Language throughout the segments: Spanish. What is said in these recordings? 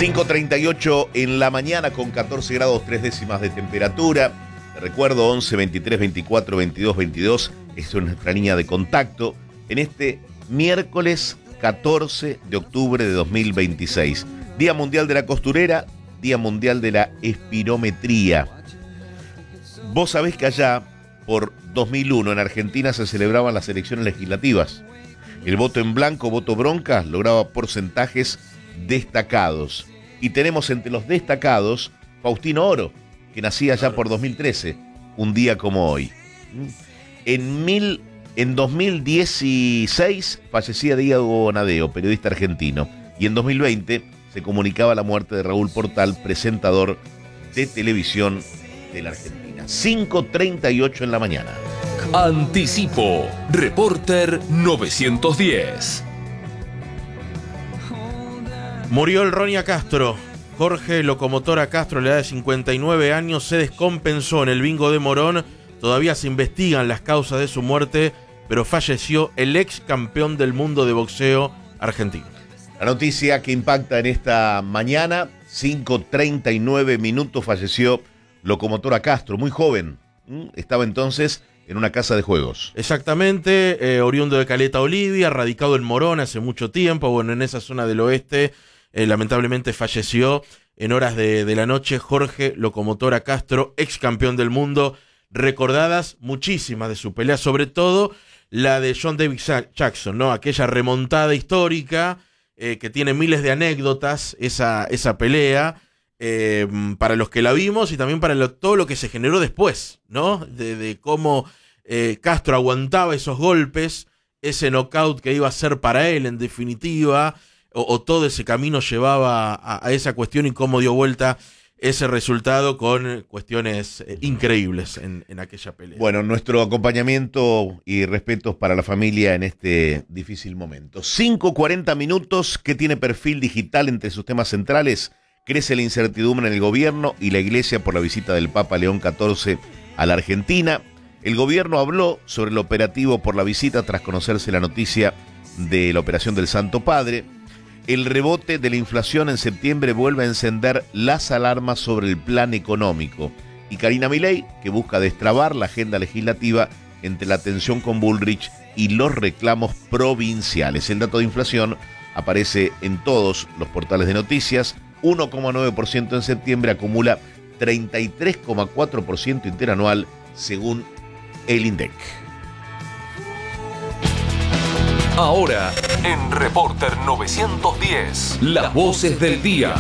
5:38 en la mañana con 14 grados 3 décimas de temperatura. Te recuerdo 11 23 24 22 22. Es nuestra línea de contacto en este miércoles 14 de octubre de 2026. Día Mundial de la Costurera, Día Mundial de la Espirometría. Vos sabés que allá, por 2001, en Argentina se celebraban las elecciones legislativas. El voto en blanco, voto bronca, lograba porcentajes destacados. Y tenemos entre los destacados Faustino Oro, que nacía ya por 2013, un día como hoy. En 2016 fallecía Diego Bonadeo, periodista argentino, y en 2020 se comunicaba la muerte de Raúl Portal, presentador de televisión de la Argentina. 5:38 en la mañana. Anticipo, Reporter 910. Murió el Ronia Castro. Jorge Locomotora Castro, a la edad de 59 años, se descompensó en el bingo de Morón. Todavía se investigan las causas de su muerte, pero falleció el ex campeón del mundo de boxeo argentino. La noticia que impacta en esta mañana, 5:39 minutos, falleció Locomotora Castro, muy joven. Estaba entonces en una casa de juegos. Exactamente, oriundo de Caleta Olivia, radicado en Morón hace mucho tiempo, bueno, en esa zona del oeste. Lamentablemente falleció en horas de la noche Jorge Locomotora Castro, ex campeón del mundo. Recordadas muchísimas de su pelea, sobre todo la de John David Jackson, ¿no? Aquella remontada histórica que tiene miles de anécdotas, esa pelea, para los que la vimos y también para todo lo que se generó después, ¿no? De cómo Castro aguantaba esos golpes, ese knockout que iba a ser para él en definitiva, o todo ese camino llevaba a esa cuestión y cómo dio vuelta ese resultado con cuestiones increíbles en aquella pelea. Bueno, nuestro acompañamiento y respetos para la familia en este difícil momento. 5:40 minutos, ¿qué tiene perfil digital entre sus temas centrales? Crece la incertidumbre en el gobierno y la iglesia por la visita del Papa León XIV a la Argentina. El gobierno habló sobre el operativo por la visita tras conocerse la noticia de la operación del Santo Padre. El rebote de la inflación en septiembre vuelve a encender las alarmas sobre el plan económico. Y Karina Milei, que busca destrabar la agenda legislativa entre la tensión con Bullrich y los reclamos provinciales. El dato de inflación aparece en todos los portales de noticias. 1,9% en septiembre, acumula 33,4% interanual según el INDEC. Ahora, en Reporter 910, las voces del día.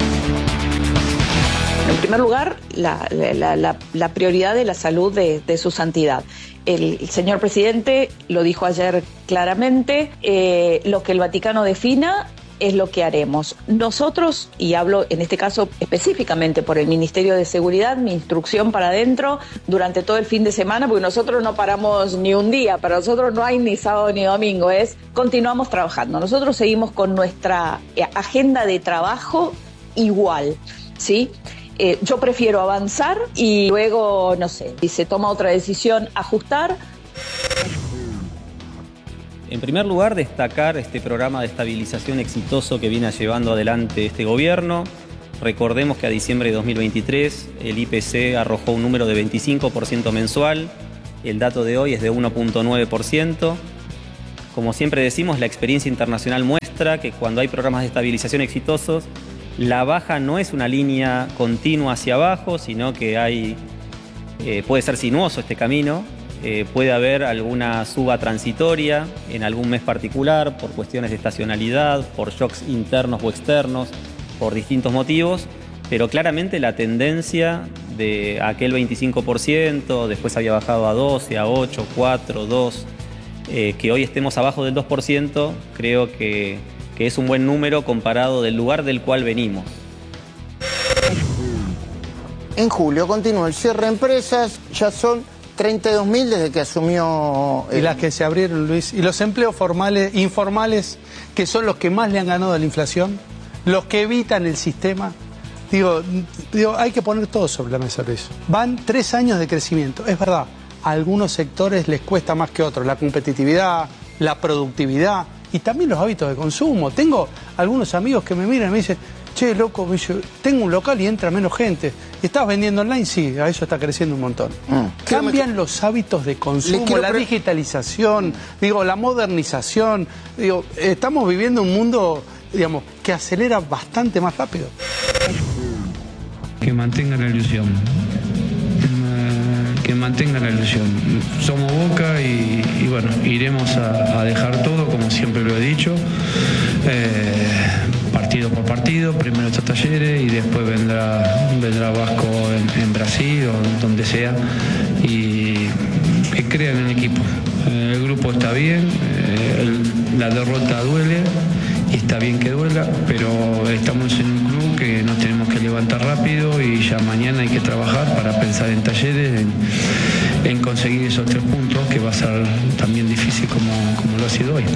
En primer lugar, la prioridad de la salud de su santidad. El señor presidente lo dijo ayer claramente, lo que el Vaticano defina es lo que haremos. Nosotros, y hablo en este caso específicamente por el Ministerio de Seguridad, mi instrucción para adentro durante todo el fin de semana, porque nosotros no paramos ni un día, para nosotros no hay ni sábado ni domingo, continuamos trabajando. Nosotros seguimos con nuestra agenda de trabajo igual, ¿sí? Yo prefiero avanzar y luego, no sé, si se toma otra decisión, ajustar. En primer lugar, destacar este programa de estabilización exitoso que viene llevando adelante este gobierno. Recordemos que a diciembre de 2023 el IPC arrojó un número de 25% mensual. El dato de hoy es de 1,9%. Como siempre decimos, la experiencia internacional muestra que cuando hay programas de estabilización exitosos, la baja no es una línea continua hacia abajo, sino que puede ser sinuoso este camino. Puede haber alguna suba transitoria en algún mes particular por cuestiones de estacionalidad, por shocks internos o externos, por distintos motivos, pero claramente la tendencia de aquel 25%, después había bajado a 12, a 8, 4, 2, que hoy estemos abajo del 2%, creo que es un buen número comparado del lugar del cual venimos. En julio continuó el cierre de empresas, ya son 32.000 desde que asumió... Y las que se abrieron, Luis. Y los empleos formales, informales, que son los que más le han ganado a la inflación, los que evitan el sistema. Digo, hay que poner todo sobre la mesa, Luis. Van 3 años de crecimiento, es verdad. A algunos sectores les cuesta más que a otros. La competitividad, la productividad y también los hábitos de consumo. Tengo algunos amigos que me miran y me dicen, che, loco, tengo un local y entra menos gente. ¿Estás vendiendo online? Sí, a eso está creciendo un montón. Cambian los hábitos de consumo, la digitalización, la modernización. Estamos viviendo un mundo, que acelera bastante más rápido. Que mantengan la ilusión. Que mantengan la ilusión. Somos Boca y bueno, iremos a dejar todo, como siempre lo he dicho. Partido por partido, primero está Talleres y después vendrá Vasco en Brasil o donde sea, y que crean en el equipo. El grupo está bien, la derrota duele y está bien que duela, pero estamos en un club que nos tenemos que levantar rápido y ya mañana hay que trabajar para pensar en Talleres, en conseguir esos 3 puntos, que va a ser también difícil como lo ha sido hoy.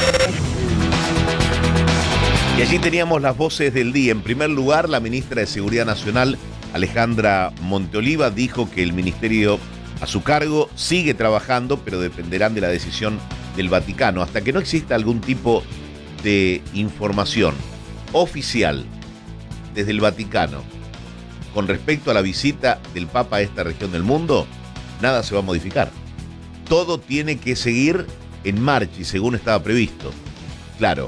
Y allí teníamos las voces del día. En primer lugar, la ministra de Seguridad Nacional, Alejandra Monteoliva, dijo que el ministerio a su cargo sigue trabajando, pero dependerán de la decisión del Vaticano. Hasta que no exista algún tipo de información oficial desde el Vaticano con respecto a la visita del Papa a esta región del mundo, nada se va a modificar. Todo tiene que seguir en marcha y según estaba previsto. Claro,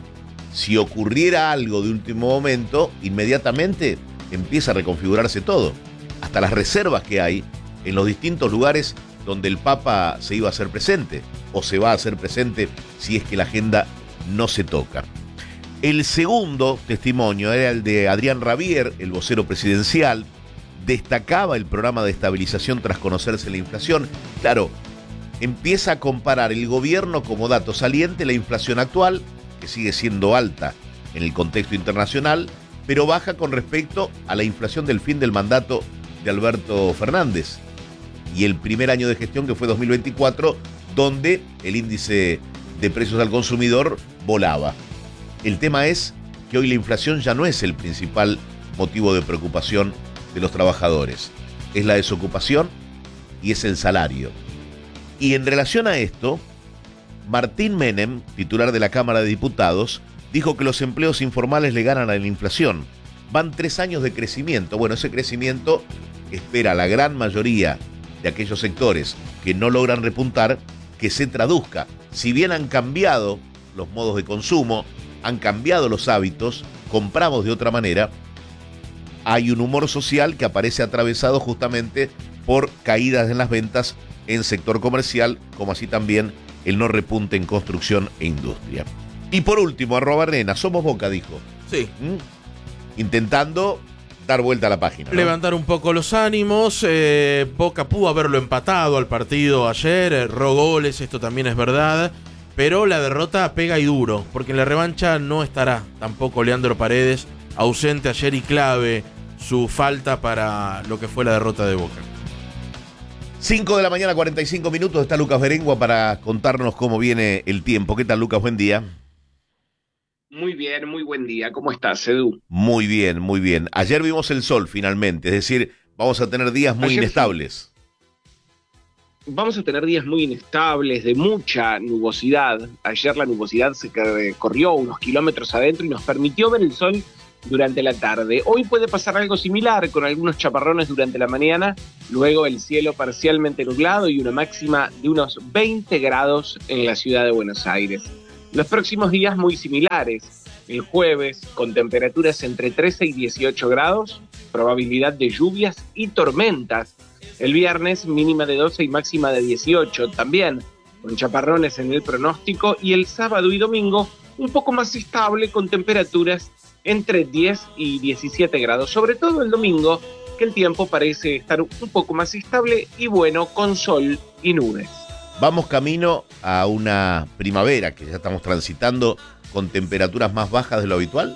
si ocurriera algo de último momento, inmediatamente empieza a reconfigurarse todo. Hasta las reservas que hay en los distintos lugares donde el Papa se iba a hacer presente, o se va a hacer presente si es que la agenda no se toca. El segundo testimonio era el de Adrián Rabier, el vocero presidencial. Destacaba el programa de estabilización tras conocerse la inflación. Claro, empieza a comparar el gobierno como dato saliente la inflación actual, que sigue siendo alta en el contexto internacional, pero baja con respecto a la inflación del fin del mandato de Alberto Fernández y el primer año de gestión, que fue 2024, donde el índice de precios al consumidor volaba. El tema es que hoy la inflación ya no es el principal motivo de preocupación de los trabajadores, es la desocupación y es el salario. Y en relación a esto, Martín Menem, titular de la Cámara de Diputados, dijo que los empleos informales le ganan a la inflación. Van 3 años de crecimiento. Bueno, ese crecimiento espera la gran mayoría de aquellos sectores que no logran repuntar que se traduzca. Si bien han cambiado los modos de consumo, han cambiado los hábitos, compramos de otra manera, hay un humor social que aparece atravesado justamente por caídas en las ventas en sector comercial, como así también el no repunte en construcción e industria. Y por último, @Arena, somos Boca, dijo. Sí. Intentando dar vuelta a la página, ¿no? Levantar un poco los ánimos. Boca pudo haberlo empatado al partido ayer, erró goles, esto también es verdad. Pero la derrota pega y duro, porque en la revancha no estará tampoco Leandro Paredes, ausente ayer, y clave su falta para lo que fue la derrota de Boca. 5 de la mañana, 45 minutos, está Lucas Berengua para contarnos cómo viene el tiempo. ¿Qué tal, Lucas? Buen día. Muy bien, muy buen día. ¿Cómo estás, Edu? Muy bien, muy bien. Ayer vimos el sol finalmente, es decir, vamos a tener días muy inestables. Vamos a tener días muy inestables, de mucha nubosidad. Ayer la nubosidad se corrió unos kilómetros adentro y nos permitió ver el sol durante la tarde. Hoy puede pasar algo similar, con algunos chaparrones durante la mañana, luego el cielo parcialmente nublado y una máxima de unos 20 grados en la ciudad de Buenos Aires. Los próximos días muy similares. El jueves, con temperaturas entre 13 y 18 grados, probabilidad de lluvias y tormentas. El viernes, mínima de 12 y máxima de 18, también con chaparrones en el pronóstico. Y el sábado y domingo, un poco más estable, con temperaturas entre 10 y 17 grados. Sobre todo el domingo, que el tiempo parece estar un poco más estable y bueno, con sol y nubes. Vamos camino a una primavera que ya estamos transitando con temperaturas más bajas de lo habitual.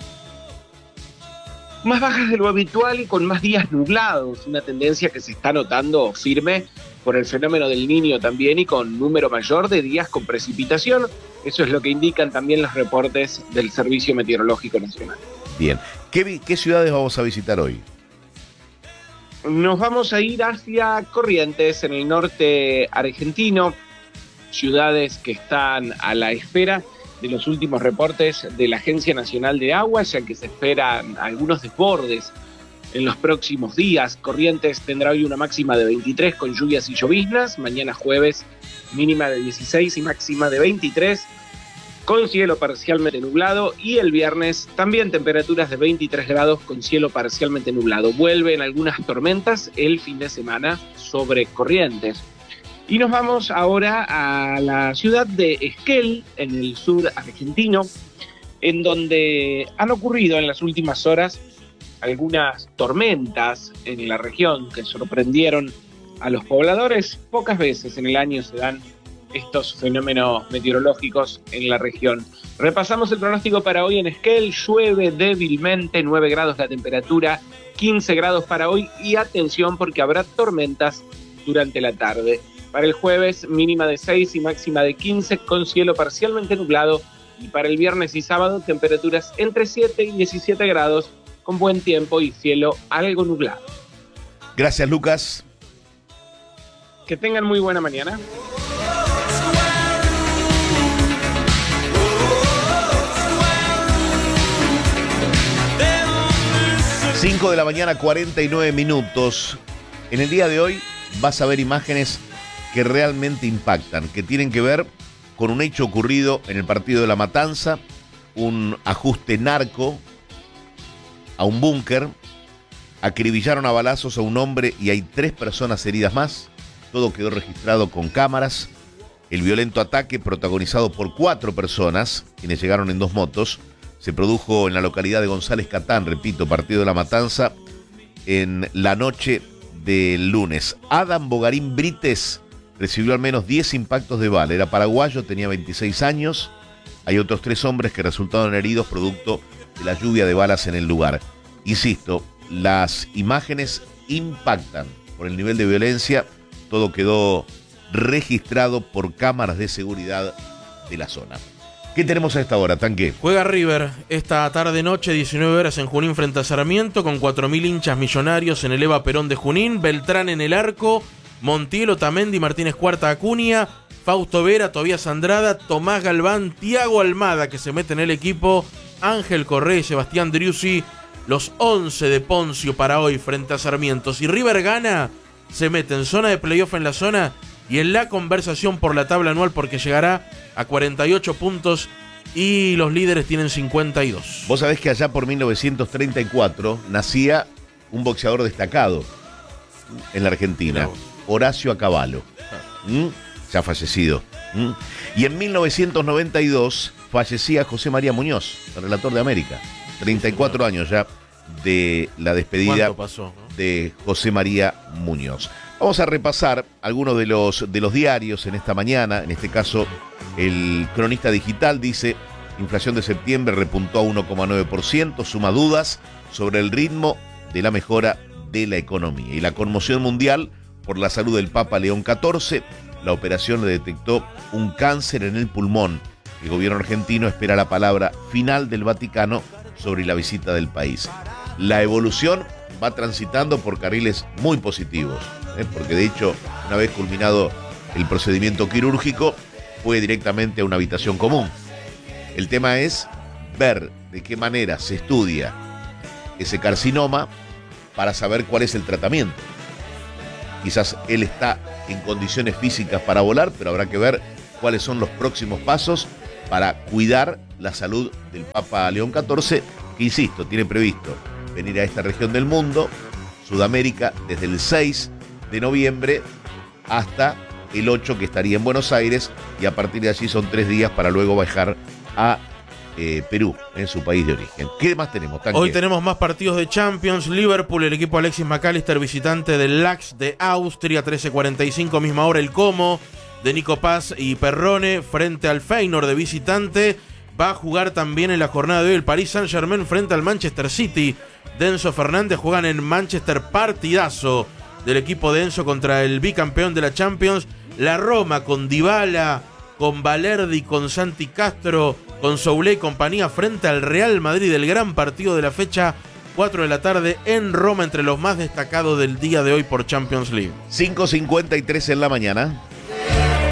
Más bajas de lo habitual y con más días nublados, una tendencia que se está notando firme por el fenómeno del Niño también, y con número mayor de días con precipitación. Eso es lo que indican también los reportes del Servicio Meteorológico Nacional. Bien. ¿Qué ciudades vamos a visitar hoy? Nos vamos a ir hacia Corrientes, en el norte argentino, ciudades que están a la espera de los últimos reportes de la Agencia Nacional de Agua, ya que se esperan algunos desbordes en los próximos días. Corrientes tendrá hoy una máxima de 23 con lluvias y lloviznas, mañana jueves mínima de 16 y máxima de 23 con cielo parcialmente nublado, y el viernes también temperaturas de 23 grados con cielo parcialmente nublado. Vuelven algunas tormentas el fin de semana sobre Corrientes. Y nos vamos ahora a la ciudad de Esquel, en el sur argentino, en donde han ocurrido en las últimas horas algunas tormentas en la región que sorprendieron a los pobladores. Pocas veces en el año se dan estos fenómenos meteorológicos en la región. Repasamos el pronóstico para hoy en Esquel. Llueve débilmente, 9 grados la temperatura, 15 grados para hoy, y atención porque habrá tormentas durante la tarde. Para el jueves, mínima de 6 y máxima de 15 con cielo parcialmente nublado, y para el viernes y sábado, temperaturas entre 7 y 17 grados con buen tiempo y cielo algo nublado. Gracias, Lucas. Que tengan muy buena mañana. 5 de la mañana, 49 minutos. En el día de hoy vas a ver imágenes que realmente impactan, que tienen que ver con un hecho ocurrido en el partido de La Matanza, un ajuste narco a un búnker, acribillaron a balazos a un hombre y hay 3 personas heridas más. Todo quedó registrado con cámaras. El violento ataque, protagonizado por 4 personas, quienes llegaron en 2 motos, se produjo en la localidad de González Catán, repito, partido de La Matanza, en la noche del lunes. Adam Bogarín Brites recibió al menos 10 impactos de bala. Era paraguayo, tenía 26 años. Hay otros 3 hombres que resultaron heridos producto de la lluvia de balas en el lugar. Insisto, las imágenes impactan por el nivel de violencia. Todo quedó registrado por cámaras de seguridad de la zona. ¿Qué tenemos a esta hora, Tanque? Juega River esta tarde-noche, 19 horas en Junín frente a Sarmiento, con 4.000 hinchas millonarios en el Eva Perón de Junín. Beltrán en el arco, Montiel, Otamendi, Martínez Cuarta, Acuña, Fausto Vera, Tobías Andrada, Tomás Galván, Tiago Almada, que se mete en el equipo, Ángel Correa y Sebastián Driussi, los 11 de Poncio para hoy frente a Sarmiento. Si River gana, se mete en zona de playoff en la zona y en la conversación por la tabla anual, porque llegará a 48 puntos y los líderes tienen 52. Vos sabés que allá por 1934 nacía un boxeador destacado en la Argentina, Horacio Acabalo, ya fallecido. Y en 1992 fallecía José María Muñoz, el relator de América. 34 años ya de la despedida de José María Muñoz. Vamos a repasar algunos de los diarios en esta mañana. En este caso, el Cronista Digital dice: inflación de septiembre repuntó a 1,9%, suma dudas sobre el ritmo de la mejora de la economía. Y la conmoción mundial por la salud del Papa León XIV. La operación le detectó un cáncer en el pulmón. El gobierno argentino espera la palabra final del Vaticano sobre la visita del país. La evolución va transitando por carriles muy positivos, porque de hecho, una vez culminado el procedimiento quirúrgico, fue directamente a una habitación común. El tema es ver de qué manera se estudia ese carcinoma para saber cuál es el tratamiento. Quizás él está en condiciones físicas para volar, pero habrá que ver cuáles son los próximos pasos para cuidar la salud del Papa León XIV, que, insisto, tiene previsto venir a esta región del mundo, Sudamérica, desde el 6 de noviembre hasta el 8, que estaría en Buenos Aires, y a partir de allí son 3 días para luego viajar a Perú, en su país de origen. ¿Qué más tenemos, Tanque? Hoy tenemos más partidos de Champions. Liverpool, el equipo Alexis McAllister, visitante del Laks de Austria, 13:45, misma hora el Como de Nico Paz y Perrone frente al Feyenoord de visitante. Va a jugar también en la jornada de hoy el Paris Saint-Germain frente al Manchester City. Enzo Fernández juegan en Manchester, partidazo del equipo de Enzo contra el bicampeón de la Champions. La Roma con Dybala, con Valerdi, con Santi Castro, con Soulé y compañía frente al Real Madrid, el gran partido de la fecha, 4 de la tarde en Roma, entre los más destacados del día de hoy por Champions League. 5:53 en la mañana.